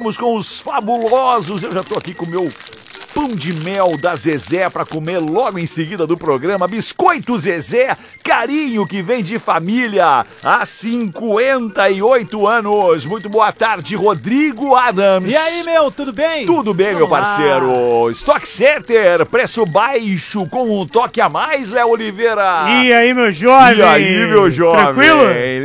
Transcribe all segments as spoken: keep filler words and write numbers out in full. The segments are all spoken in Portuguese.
Vamos com os fabulosos. Eu já tô aqui com o meu pão de mel da Zezé para comer logo em seguida do programa. Biscoito Zezé, carinho que vem de família há cinquenta e oito anos. Muito boa tarde, Rodrigo Adams. E aí, meu, tudo bem? Tudo bem, Vamos meu parceiro. Lá. Stock Center, preço baixo com um toque a mais, Léo Oliveira. E aí, meu jovem? E aí, meu jovem? Tranquilo?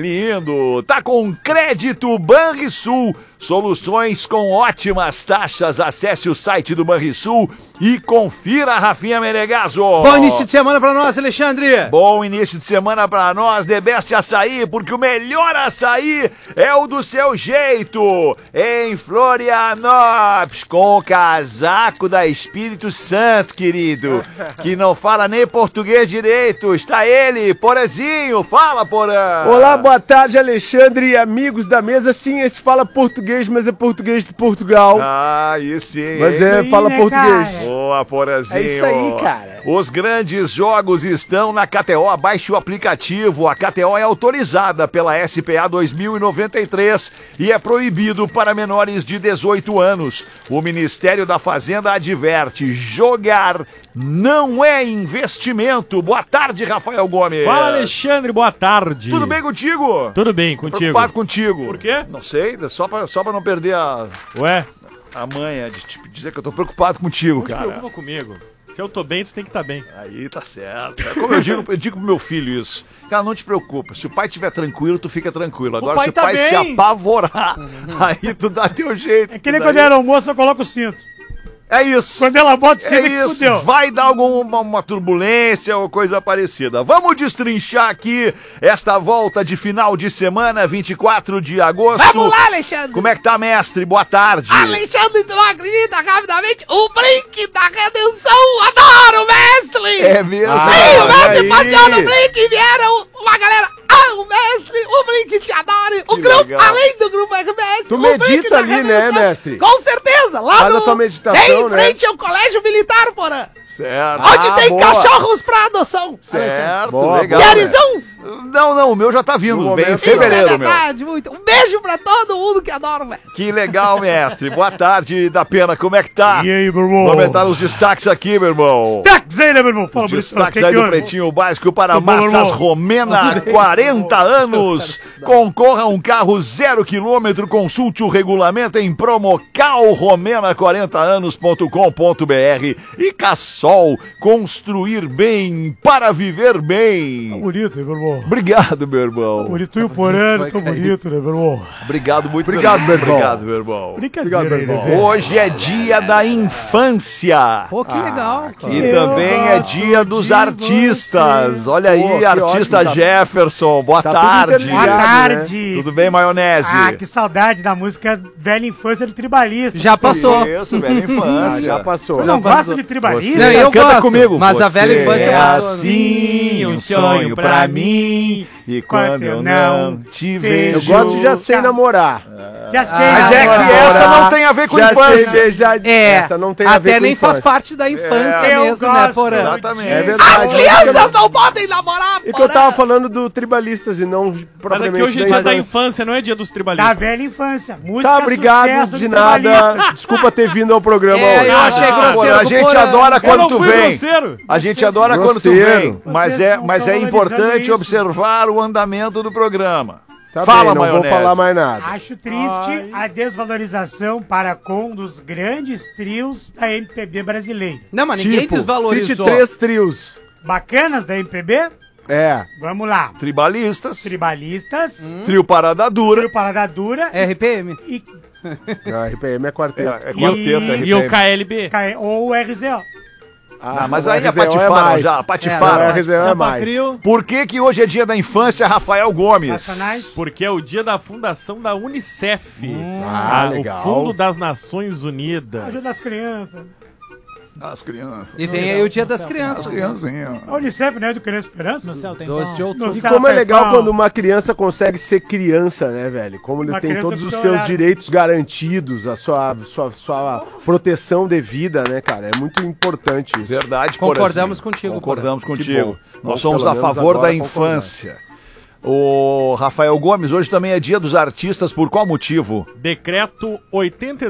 Lindo. Tá com crédito Banrisul. Soluções com ótimas taxas. Acesse o site do Banrisul e confira, Rafinha Menegaso. Bom início de semana pra nós, Alexandre. Bom início de semana pra nós, The Best Açaí, porque o melhor açaí é o do seu jeito. Em Florianópolis, com o casaco da Espírito Santo, querido, que não fala nem português direito. Está ele, Porazinho. Fala, Porã. Olá, boa tarde, Alexandre e amigos da mesa. Sim, esse fala português, mas é português de Portugal. Ah, isso sim. Mas é, aí, fala né, português. cara? Boa, Porazinho. É isso aí, cara. Os grandes jogos estão na K T O. Baixe o aplicativo. A K T O é autorizada pela S P A dois mil e noventa e três e é proibido para menores de dezoito anos. O Ministério da Fazenda adverte: jogar não é investimento. Boa tarde, Rafael Gomes. Fala, Alexandre, boa tarde. Tudo bem contigo? Tudo bem contigo. Preocupado contigo. Por quê? Não sei, só pra, só pra não perder a, Ué? a manha de te dizer que eu tô preocupado contigo, Não te cara. preocupa comigo. Se eu tô bem, tu tem que estar bem. Aí tá certo. É como eu digo, eu digo pro meu filho isso. Cara, não te preocupa. Se o pai estiver tranquilo, tu fica tranquilo. Agora, pai se o tá pai se bem. apavorar, aí tu dá teu jeito. É que nem daí- quando era almoço, eu coloco o cinto. É isso. Quando ela bota o cinto, É é que isso, fudeu. vai dar alguma uma turbulência ou coisa parecida. Vamos destrinchar aqui esta volta de final de semana, vinte e quatro de agosto. Vamos lá, Alexandre! Como é que tá, mestre? Boa tarde. Alexandre, tu não acredita? Rapidamente, o Blink da Redenção! Adoro, mestre! É mesmo? Sim, Ah, o mestre aí. passeou no Blink e vieram uma galera. Ah, o mestre, o Blink te adora. O Que grupo, legal. além do grupo R B S, Tu o Blink medita da ali, né, Redenção. mestre? Com certeza, lá Faz no... a tua meditação, bem em né? frente ao colégio militar, porã. Certo. Onde Ah, tem boa. cachorros pra adoção. Certo, Boa, legal. boa. Queres um? Não, não, o meu já tá vindo. No Vem em momento. fevereiro, Isso é meu. verdade, muito. Um beijo pra todo mundo que adora o mestre. Que legal, mestre. Boa tarde, da Pena. Como é que tá? E aí, meu irmão? Vamos aumentar os destaques aqui, meu irmão. Destaques aí, né, meu irmão? Fala, Os Brito, destaques que aí que do houve? Pretinho Básico para Tudo bom, Massas irmão? Romena, quarenta anos. Concorra a um carro zero quilômetro. Consulte o regulamento em promocal romena quarenta anos ponto com ponto br. E Cassol, construir bem para viver Tá bem. bonito, né, meu irmão? Obrigado, meu irmão. Bonito e o porano, tão bonito, né, meu irmão? Obrigado, muito Obrigado, meu irmão. Obrigado, meu irmão. Brincadeira Obrigado, aí, meu né, irmão. velho? Hoje é dia da infância. Pô, que legal. E Eu também é gosto dia dos de artistas. você. Olha aí, Pô, que artista ótimo, tá- Jefferson. Boa tá tudo tarde. Boa interligado. tarde. Tudo bem, maionese? Ah, que saudade da música Velha Infância do Tribalista. Já passou. Isso, velha Ah, infância. já passou. Tu não Já gosta passou. de Tribalista? Não, eu Canta gosto, comigo. mas a Você velha infância é passou. assim, um sonho pra mim. E quando eu não te Eu vejo... gosto de Já Sei Namorar. Já sei. Mas é agora. que essa não tem a ver com Já infância. sei beijar de... É, Essa não tem a ver até com nem faz infância. parte da infância É, eu mesmo, né, gosto. porã? Exatamente. É As verdade. crianças não podem namorar, E que eu tava falando do Tribalistas e não Mas propriamente aqui hoje é da dia da infância. infância, não é dia dos Da tribalistas. velha infância. Música Tá, obrigado, sucesso de do Tribalista. nada. Desculpa ter vindo ao programa É, hoje. eu achei Ah, grosseiro. porra, a com gente porã. adora Eu quando não tu fui vem. grosseiro. A gente adora quando tu Grosseiro. vem, mas Vocês é, não mas tão é valorizando importante isso. observar o andamento do programa. Tá Fala, bem, não maionese. vou falar mais nada. Acho triste a desvalorização para com um dos grandes trios da M P B brasileira. Não, mas ninguém Tipo, desvalorizou. cite três trios. Bacanas da M P B? É. Vamos lá. Tribalistas, Tribalistas, trio Parada Dura. Trio Parada Dura R P M. e, A R P M é É, quarteto. é quarteto, E- R P M. E o K L B. K- ou o R Z O. Ah, mas o aí R é Z O patifaram mais. já, Não, patifaram. o R Z O é Sampa mais. Crio, Por que que hoje é dia da infância, Rafael Gomes? Nacionais. porque é o dia da fundação da Unicef. Ah, Ah, legal. O Fundo das Nações Unidas. Ajuda das crianças. As crianças. E vem aí o dia das crianças. criancinhas. A Unicef, né, do Criança Esperança? doze de outubro. No E céu como é tem legal pão. quando uma criança consegue ser criança, né, velho? Como ele Uma tem criança todos com os seu seus horário. direitos garantidos, a sua, sua, sua proteção devida, né, cara? É muito importante isso. Verdade, Concordamos Porazinho. contigo, Concordamos Que contigo. bom. Nós Bom, somos pelo a menos favor agora da infância. O Rafael Gomes, hoje também é dia dos artistas, por qual motivo? Decreto oitenta